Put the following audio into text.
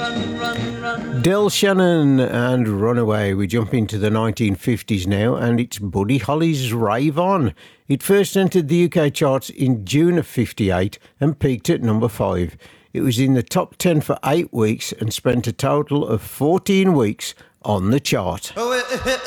Del Shannon and Runaway. We jump into the 1950s now, and it's Buddy Holly's Rave On. It first entered the UK charts in June of 58 and peaked at number 5. It was in the top 10 for 8 weeks and spent a total of 14 weeks on the chart.